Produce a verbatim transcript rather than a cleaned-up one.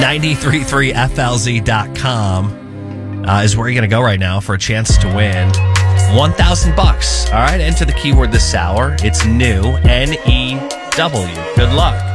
nine three three F L Z dot com uh, is where you're going to go right now for a chance to win one thousand bucks. All right, enter the keyword this hour. It's new, N E W. Good luck.